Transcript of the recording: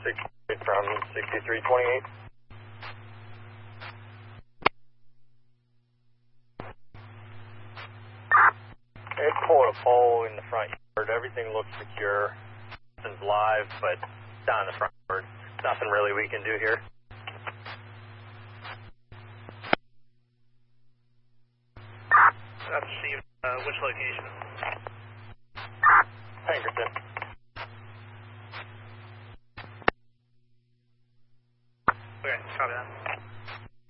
from 6328. It's pulling a pole in the front yard. Everything looks secure. Nothing's live, but down in the front yard. Nothing really we can do here. That's Steve. Which location? Pinkerton.